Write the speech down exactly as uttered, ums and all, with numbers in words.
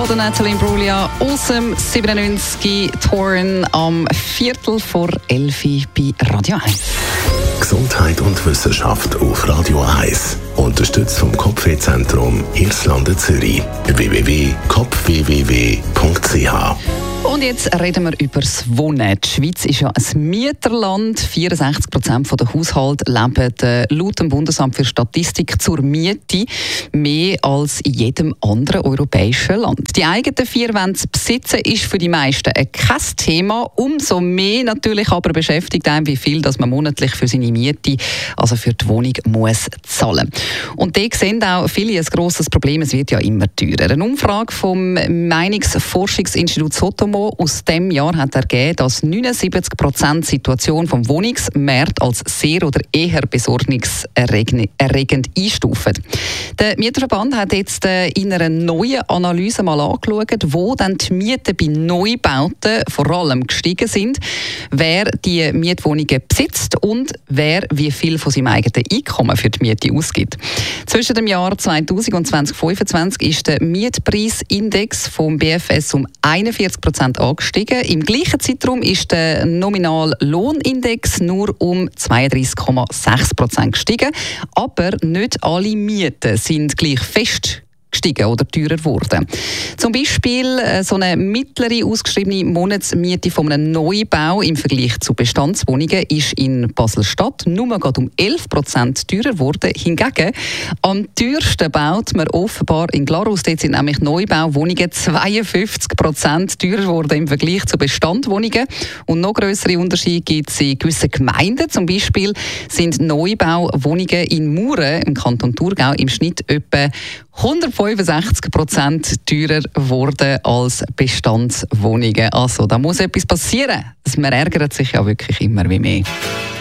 von Natalie Imbruglia aus dem siebenundneunzig, Torn am Viertel vor elf bei Radio eins. Gesundheit und Wissenschaft auf Radio eins. Unterstützt vom Kopfwehzentrum Irlande Zürich. w w w punkt kopfwww punkt c h. Und jetzt reden wir über das Wohnen. Die Schweiz ist ja ein Mieterland. vierundsechzig Prozent der Haushalte leben äh, laut dem Bundesamt für Statistik zur Miete, mehr als in jedem anderen europäischen Land. Die eigenen vier Wände zu besitzen ist für die meisten äh, kein Thema. Umso mehr natürlich aber beschäftigt einen, wie viel dass man monatlich für seine Miete, also für die Wohnung, muss zahlen. Und da sehen auch viele ein grosses Problem. Es wird ja immer teurer. Eine Umfrage vom Meinungsforschungsinstitut Sotomo aus diesem Jahr hat ergeben, dass neunundsiebzig Prozent Situation vom Wohnungsmarkt als sehr oder eher besorgniserregend einstufen. Der Mieterverband hat jetzt in einer neuen Analyse mal angeschaut, wo dann die Mieten bei Neubauten vor allem gestiegen sind, wer die Mietwohnungen besitzt und wer wie viel von seinem eigenen Einkommen für die Miete ausgibt. Zwischen dem Jahr zweitausend und zwanzig fünfundzwanzig ist der Mietpreisindex vom B F S um einundvierzig Prozent angestiegen. Im gleichen Zeitraum ist der Nominallohnindex nur um zweiunddreißig Komma sechs Prozent gestiegen. Aber nicht alle Mieten sind gleich fest gestiegen oder teurer geworden. Zum Beispiel äh, so eine mittlere ausgeschriebene Monatsmiete von einem Neubau im Vergleich zu Bestandswohnungen ist in Basel-Stadt nur gerade um elf Prozent teurer geworden. Hingegen am teuersten baut man offenbar in Glarus. Dort sind nämlich Neubauwohnungen zweiundfünfzig Prozent teurer geworden im Vergleich zu Bestandswohnungen. Und noch grössere Unterschiede gibt es in gewissen Gemeinden. Zum Beispiel sind Neubauwohnungen in Mauren im Kanton Thurgau im Schnitt etwa hundertfünfundsechzig Prozent teurer geworden als Bestandswohnungen. Also, da muss etwas passieren. Man ärgert sich ja wirklich immer wie mehr.